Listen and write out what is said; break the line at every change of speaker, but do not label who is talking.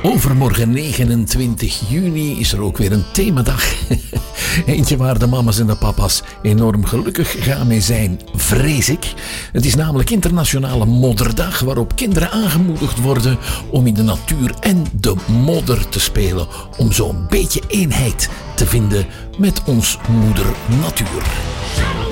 Overmorgen 29 juni is er ook weer een themadag. Eentje waar de mama's en de papa's enorm gelukkig gaan mee zijn, vrees ik. Het is namelijk Internationale Modderdag, waarop kinderen aangemoedigd worden om in de natuur en de modder te spelen. Om zo'n beetje eenheid te vinden met ons moeder natuur.